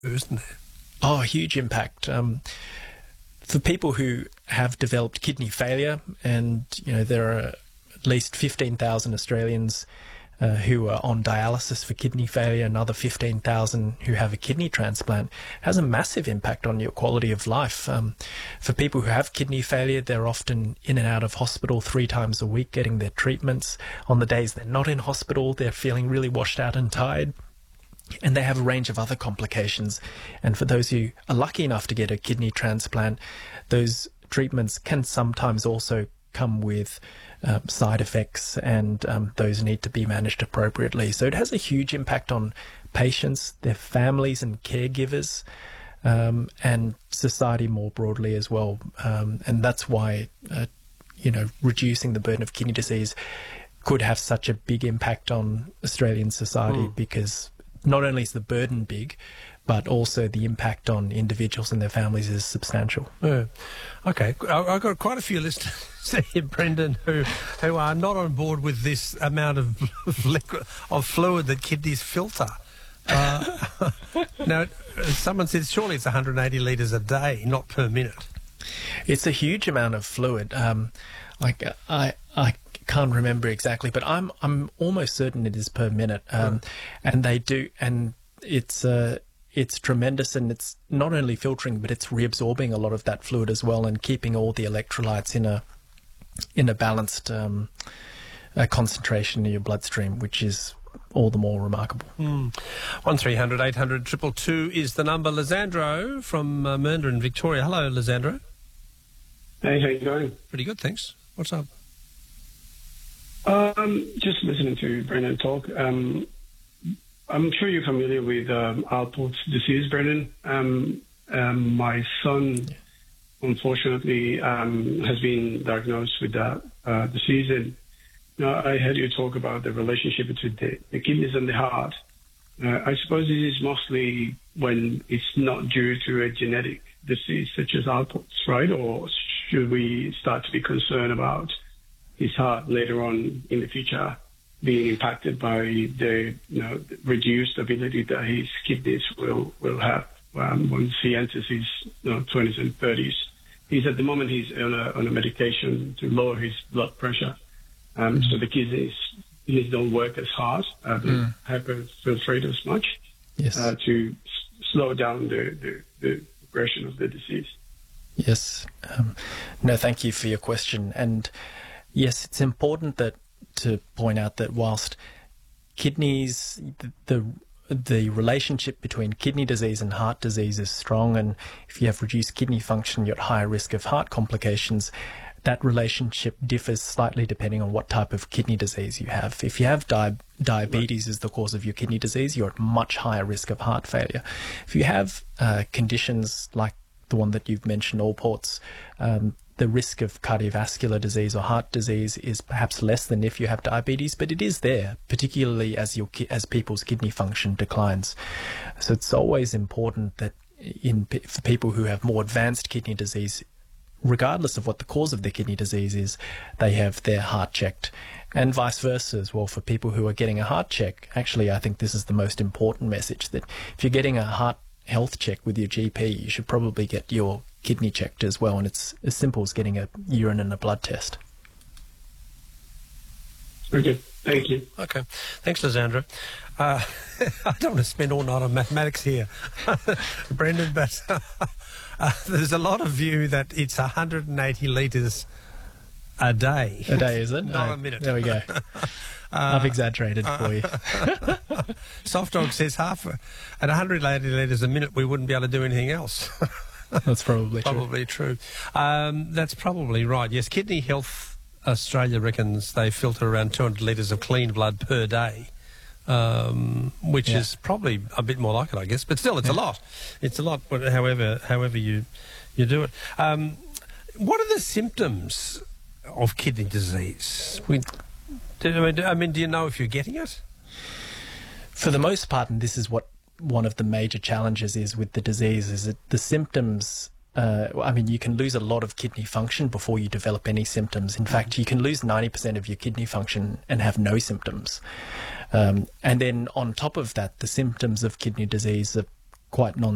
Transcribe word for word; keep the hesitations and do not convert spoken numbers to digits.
isn't there? Oh, a huge impact. Um, for people who have developed kidney failure, and you know there are at least fifteen thousand Australians uh, who are on dialysis for kidney failure, another fifteen thousand who have a kidney transplant, has a massive impact on your quality of life. Um, for people who have kidney failure, they're often in and out of hospital three times a week getting their treatments. On the days they're not in hospital, they're feeling really washed out and tired. And they have a range of other complications. And for those who are lucky enough to get a kidney transplant, those treatments can sometimes also come with um, side effects, and um, those need to be managed appropriately. So it has a huge impact on patients, their families and caregivers, um, and society more broadly as well. Um, and that's why, uh, you know, reducing the burden of kidney disease could have such a big impact on Australian society, mm. because not only is the burden big, but also the impact on individuals and their families is substantial. Yeah. Okay, I've got quite a few listeners here, Brendan, who who are not on board with this amount of liquid, of fluid that kidneys filter. Uh, now, someone says surely it's one hundred eighty litres a day, not per minute. It's a huge amount of fluid. Um, like I, I can't remember exactly, but I'm I'm almost certain it is per minute. Um, mm. And they do, and it's uh, it's tremendous, and it's not only filtering, but it's reabsorbing a lot of that fluid as well, and keeping all the electrolytes in a in a balanced um, uh, concentration in your bloodstream, which is all the more remarkable. Mm. one three hundred eight hundred two two two is the number. Lisandro from uh, Mernda in Victoria. Hello, Lisandro. Hey, how you going? Pretty good, thanks. What's up? Um, just listening to Brendan talk. Um, I'm sure you're familiar with um, Alport's disease, Brendan. Um, um, my son, unfortunately, um, has been diagnosed with that uh, disease. And you know, I heard you talk about the relationship between the, the kidneys and the heart. Uh, I suppose it is mostly when it's not due to a genetic disease such as Alport's, right? Or should we start to be concerned about his heart later on in the future being impacted by the you know reduced ability that his kidneys will will have um, once he enters his you know, twenties and thirties? He's at the moment he's on a, on a medication to lower his blood pressure, um, mm. so the kidneys kidneys don't work as hard, uh, they mm. hyperfiltrate as much, yes. uh, to s- slow down the, the, the progression of the disease. Yes. Um, no, thank you for your question. And yes, it's important that to point out that whilst kidneys, the, the the relationship between kidney disease and heart disease is strong, and if you have reduced kidney function, you're at higher risk of heart complications. That relationship differs slightly depending on what type of kidney disease you have. If you have di- diabetes as the cause of your kidney disease, you're at much higher risk of heart failure. If you have uh, conditions like the one that you've mentioned, Alport's, um, the risk of cardiovascular disease or heart disease is perhaps less than if you have diabetes, but it is there, particularly as your ki- as people's kidney function declines. So it's always important that in for people who have more advanced kidney disease, regardless of what the cause of their kidney disease is, they have their heart checked, and vice versa as well for people who are getting a heart check. Actually, I think this is the most important message, that if you're getting a heart health check with your G P, you should probably get your kidney checked as well, and it's as simple as getting a urine and a blood test. Okay, thank you. Okay, thanks, Lisandro. Uh, I don't want to spend all night on mathematics here, Brendan, but uh, there's a lot of view that it's one hundred eighty litres a day. A day, is it? Not no, a minute. There we go. Uh, I've exaggerated uh, for you. Soft Dog says half at one hundred eighty litres a minute, we wouldn't be able to do anything else. That's probably true. Probably true. Um, that's probably right. Yes, Kidney Health Australia reckons they filter around two hundred litres of clean blood per day, um, which yeah. is probably a bit more like it, I guess. But still, it's yeah. a lot. It's a lot. However, however you you do it. Um, what are the symptoms of kidney disease? We, do, I mean, do you know if you're getting it? For the most part, and this is what one of the major challenges is with the disease, is that the symptoms, uh, I mean, you can lose a lot of kidney function before you develop any symptoms. In fact, you can lose ninety percent of your kidney function and have no symptoms. Um, and then on top of that, the symptoms of kidney disease are quite non